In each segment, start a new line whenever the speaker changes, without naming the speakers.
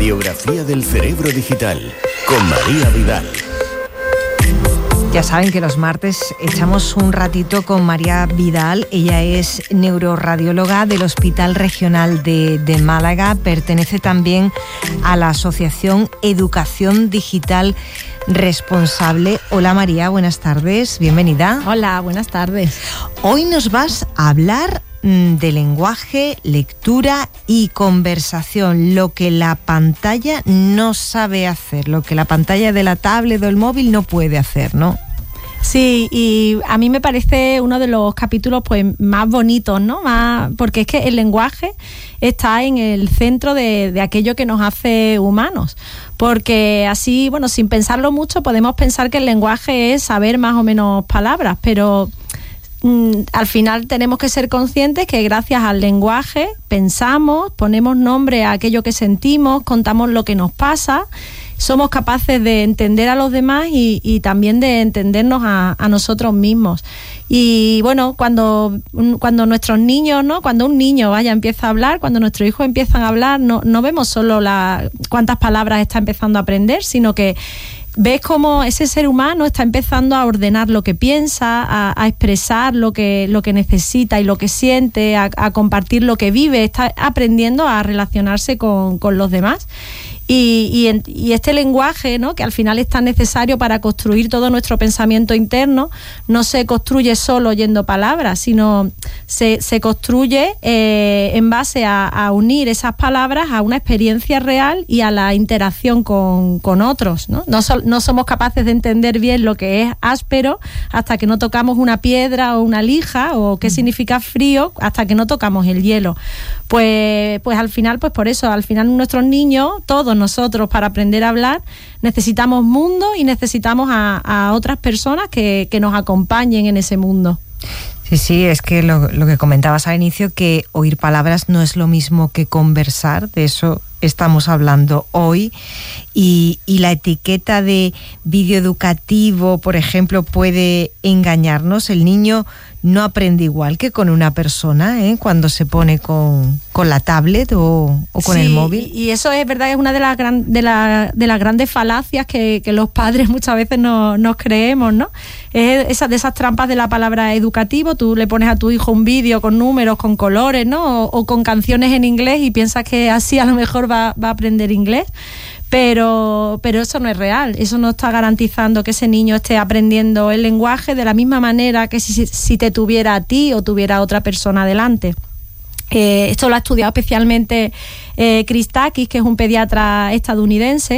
Radiografía del cerebro digital con María Vidal.
Ya saben que los martes echamos un ratito con María Vidal. Ella es neuroradióloga del Hospital Regional de Málaga. Pertenece también a la Asociación Educación Digital Responsable. Hola María, buenas tardes, bienvenida.
Hola, buenas tardes.
Hoy nos vas a hablar de lenguaje, lectura y conversación, lo que la pantalla no sabe hacer, lo que la pantalla de la tablet o el móvil no puede hacer, ¿no?
Sí, y a mí me parece uno de los capítulos pues más bonitos, ¿no? Porque es que el lenguaje está en el centro de aquello que nos hace humanos. Porque así, bueno, sin pensarlo mucho, podemos pensar que el lenguaje es saber más o menos palabras, pero al final tenemos que ser conscientes que gracias al lenguaje pensamos, ponemos nombre a aquello que sentimos, contamos lo que nos pasa, somos capaces de entender a los demás y también de entendernos a nosotros mismos. Y bueno, cuando nuestros niños, ¿no? Cuando un niño empieza a hablar, cuando nuestros hijos empiezan a hablar, no vemos solo cuántas palabras está empezando a aprender, sino que ves cómo ese ser humano está empezando a ordenar lo que piensa, a expresar lo que necesita y lo que siente, a compartir lo que vive, está aprendiendo a relacionarse con los demás. Y este lenguaje, ¿no? Que al final es tan necesario para construir todo nuestro pensamiento interno, no se construye solo oyendo palabras, sino se construye en base a unir esas palabras a una experiencia real y a la interacción con otros, ¿no? No somos capaces de entender bien lo que es áspero hasta que no tocamos una piedra o una lija, o qué significa frío hasta que no tocamos el hielo. Pues al final, pues por eso, al final nuestros niños, todos nosotros, para aprender a hablar, necesitamos mundo y necesitamos a otras personas que nos acompañen en ese mundo.
Sí, es que lo que comentabas al inicio, que oír palabras no es lo mismo que conversar, de eso estamos hablando hoy, y la etiqueta de vídeo educativo, por ejemplo, puede engañarnos. El niño no aprende igual que con una persona, cuando se pone con la tablet o con el móvil. Y
eso es verdad, es una de las grandes falacias que los padres muchas veces nos creemos, ¿no? Es de esas trampas de la palabra educativo. Tú le pones a tu hijo un vídeo con números, con colores, ¿no? O con canciones en inglés y piensas que así a lo mejor va a aprender inglés. Pero eso no es real, eso no está garantizando que ese niño esté aprendiendo el lenguaje de la misma manera que si te tuviera a ti o tuviera a otra persona delante. Esto lo ha estudiado especialmente Christakis, que es un pediatra estadounidense,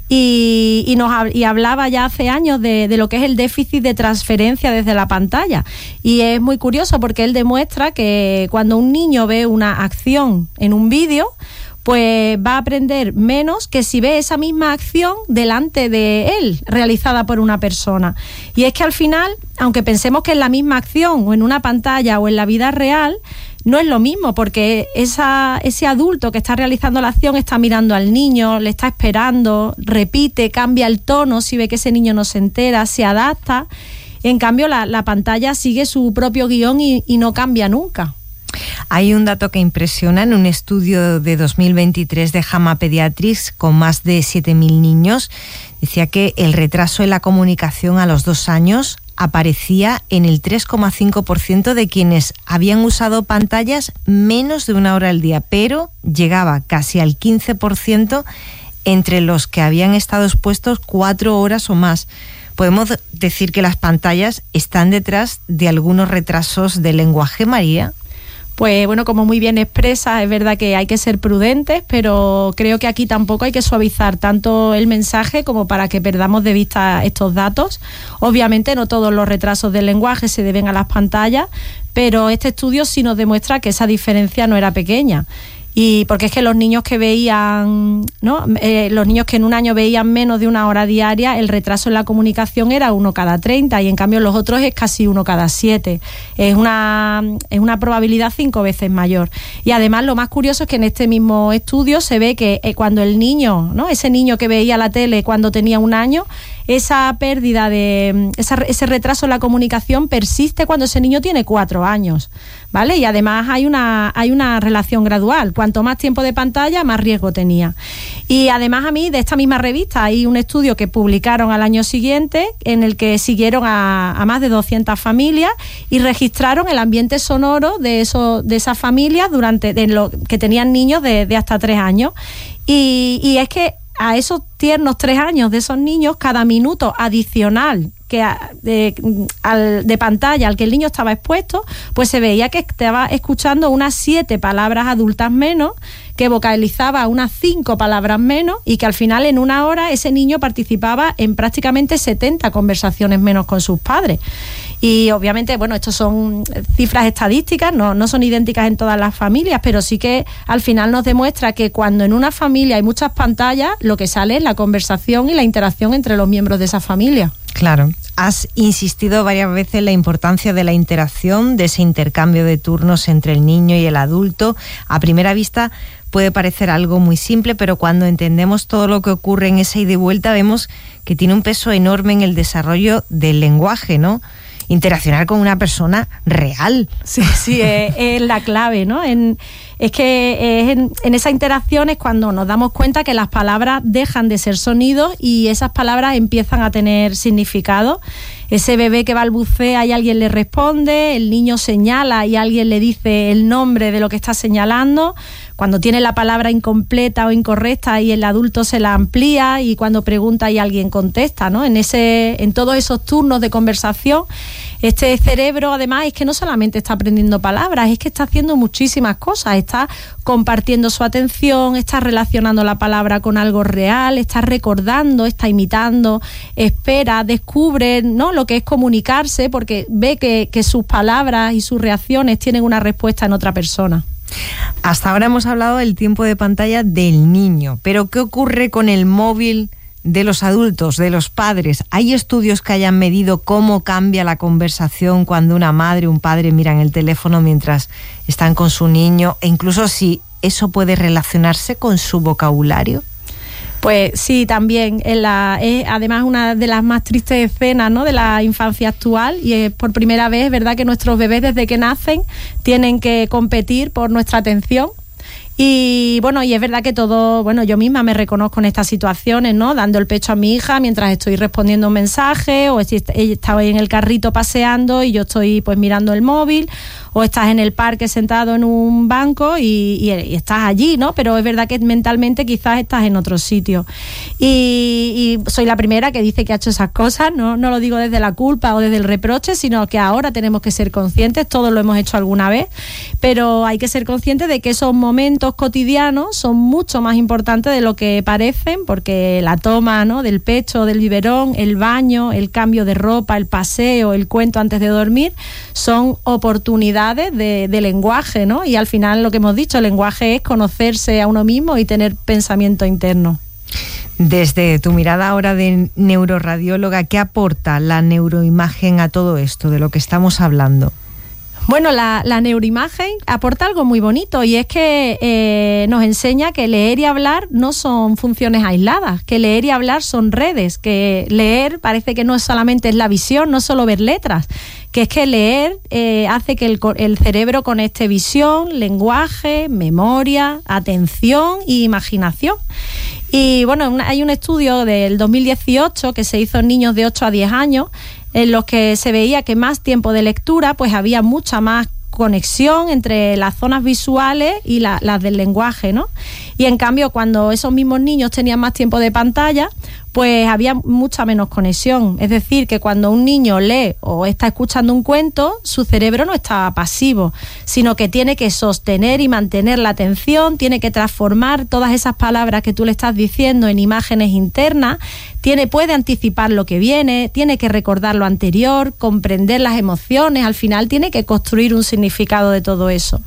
y hablaba ya hace años de lo que es el déficit de transferencia desde la pantalla. Y es muy curioso porque él demuestra que cuando un niño ve una acción en un vídeo, pues va a aprender menos que si ve esa misma acción delante de él, realizada por una persona. Y es que al final, aunque pensemos que es la misma acción o en una pantalla o en la vida real, no es lo mismo, porque ese adulto que está realizando la acción está mirando al niño, le está esperando, repite, cambia el tono si ve que ese niño no se entera, se adapta. En cambio, la pantalla sigue su propio guión y no cambia nunca.
Hay un dato que impresiona en un estudio de 2023 de JAMA Pediatrics con más de 7.000 niños. Decía que el retraso en la comunicación a los 2 años aparecía en el 3,5% de quienes habían usado pantallas menos de 1 hora al día, pero llegaba casi al 15% entre los que habían estado expuestos 4 horas o más. ¿Podemos decir que las pantallas están detrás de algunos retrasos del lenguaje, María?
Pues bueno, como muy bien expresa, es verdad que hay que ser prudentes, pero creo que aquí tampoco hay que suavizar tanto el mensaje como para que perdamos de vista estos datos. Obviamente no todos los retrasos del lenguaje se deben a las pantallas, pero este estudio sí nos demuestra que esa diferencia no era pequeña. Y porque es que los niños que veían, ¿no? Los niños que en un año veían menos de 1 hora diaria, el retraso en la comunicación era 1 cada 30, y en cambio los otros es casi 1 cada 7. Es una probabilidad 5 veces mayor. Y además lo más curioso es que en este mismo estudio se ve que cuando el niño, ¿no? Ese niño que veía la tele cuando tenía 1 año, esa pérdida ese retraso en la comunicación persiste cuando ese niño tiene 4 años, ¿vale? Y además hay una relación gradual. cuanto más tiempo de pantalla, más riesgo tenía. Y además a mí, de esta misma revista, hay un estudio que publicaron al año siguiente en el que siguieron a más de 200 familias y registraron el ambiente sonoro de esas familias que tenían niños de hasta 3 años. Y es que a esos tiernos 3 años de esos niños, cada minuto adicional de pantalla al que el niño estaba expuesto, pues se veía que estaba escuchando unas 7 palabras adultas menos, que vocalizaba unas 5 palabras menos, y que al final en 1 hora ese niño participaba en prácticamente 70 conversaciones menos con sus padres. Y obviamente, bueno, estos son cifras estadísticas, no son idénticas en todas las familias, pero sí que al final nos demuestra que cuando en una familia hay muchas pantallas, lo que sale es la conversación y la interacción entre los miembros de esa familia.
Claro, has insistido varias veces en la importancia de la interacción, de ese intercambio de turnos entre el niño y el adulto. A primera vista puede parecer algo muy simple, pero cuando entendemos todo lo que ocurre en esa ida y vuelta, vemos que tiene un peso enorme en el desarrollo del lenguaje, ¿no? Interaccionar con una persona real.
Sí, es la clave, ¿no? En esa interacción es cuando nos damos cuenta que las palabras dejan de ser sonidos y esas palabras empiezan a tener significado. Ese bebé que balbucea y alguien le responde, el niño señala y alguien le dice el nombre de lo que está señalando, cuando tiene la palabra incompleta o incorrecta y el adulto se la amplía, y cuando pregunta y alguien contesta, ¿no? En todos esos turnos de conversación, este cerebro además es que no solamente está aprendiendo palabras, es que está haciendo muchísimas cosas, está compartiendo su atención, está relacionando la palabra con algo real, está recordando, está imitando, espera, descubre, ¿no?, lo que es comunicarse, porque ve que sus palabras y sus reacciones tienen una respuesta en otra persona.
Hasta ahora hemos hablado del tiempo de pantalla del niño, pero ¿qué ocurre con el móvil de los adultos, de los padres? ¿Hay estudios que hayan medido cómo cambia la conversación cuando una madre o un padre miran el teléfono mientras están con su niño, e incluso si eso puede relacionarse con su vocabulario?
Pues sí, también es además una de las más tristes escenas, ¿no?, de la infancia actual, y es por primera vez, es verdad que nuestros bebés desde que nacen tienen que competir por nuestra atención. Y bueno, y es verdad que yo misma me reconozco en estas situaciones, ¿no?, dando el pecho a mi hija mientras estoy respondiendo un mensaje, o si ella estaba en el carrito paseando y yo estoy pues mirando el móvil, o estás en el parque sentado en un banco y estás allí, ¿no? Pero es verdad que mentalmente quizás estás en otro sitio. Y soy la primera que dice que ha hecho esas cosas, no lo digo desde la culpa o desde el reproche, sino que ahora tenemos que ser conscientes, todos lo hemos hecho alguna vez, pero hay que ser conscientes de que esos momentos cotidianos son mucho más importantes de lo que parecen, porque la toma, ¿no?, del pecho, del biberón, el baño, el cambio de ropa, el paseo, el cuento antes de dormir, son oportunidades de lenguaje, ¿no? Y al final lo que hemos dicho, el lenguaje es conocerse a uno mismo y tener pensamiento interno.
Desde tu mirada ahora de neuroradióloga, ¿qué aporta la neuroimagen a todo esto de lo que estamos hablando?
Bueno, la neuroimagen aporta algo muy bonito, y es que nos enseña que leer y hablar no son funciones aisladas, que leer y hablar son redes, que leer parece que no solamente es la visión, no solo ver letras, que es que leer hace que el cerebro conecte visión, lenguaje, memoria, atención y imaginación. Y bueno, hay un estudio del 2018 que se hizo en niños de 8 a 10 años, en los que se veía que más tiempo de lectura, pues había mucha más conexión entre las zonas visuales y las del lenguaje, ¿no? Y en cambio, cuando esos mismos niños tenían más tiempo de pantalla, pues había mucha menos conexión. Es decir, que cuando un niño lee o está escuchando un cuento, su cerebro no está pasivo, sino que tiene que sostener y mantener la atención, tiene que transformar todas esas palabras que tú le estás diciendo en imágenes internas, puede anticipar lo que viene, tiene que recordar lo anterior, comprender las emociones, al final tiene que construir un significado de todo eso.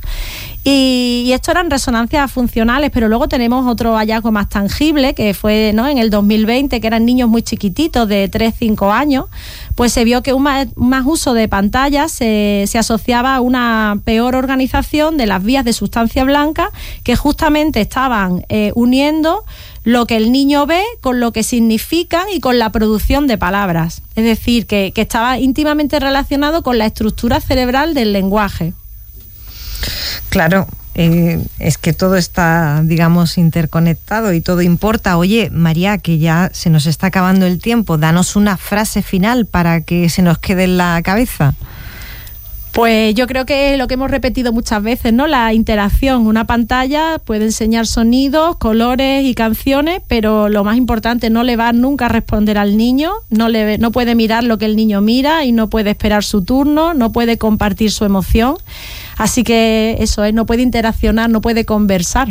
Y esto eran resonancias funcionales, pero luego tenemos otro hallazgo más tangible, que fue, ¿no?, en el 2020, que eran niños muy chiquititos de 3-5 años, pues se vio que un más uso de pantallas se asociaba a una peor organización de las vías de sustancia blanca, que justamente estaban uniendo lo que el niño ve con lo que significan y con la producción de palabras. Es decir, que estaba íntimamente relacionado con la estructura cerebral del lenguaje.
Claro, Es que todo está, digamos, interconectado y todo importa. Oye, María, que ya se nos está acabando el tiempo, danos una frase final para que se nos quede en la cabeza.
Pues yo creo que lo que hemos repetido muchas veces, ¿no? La interacción. Una pantalla puede enseñar sonidos, colores y canciones, pero lo más importante, no le va nunca a responder al niño, no puede mirar lo que el niño mira y no puede esperar su turno, no puede compartir su emoción. Así que eso es, no puede interaccionar, no puede conversar.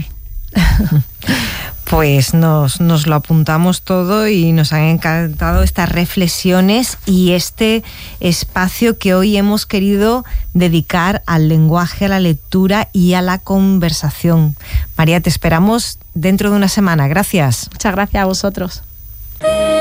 Pues nos lo apuntamos todo y nos han encantado estas reflexiones y este espacio que hoy hemos querido dedicar al lenguaje, a la lectura y a la conversación. María, te esperamos dentro de una semana. Gracias.
Muchas gracias a vosotros.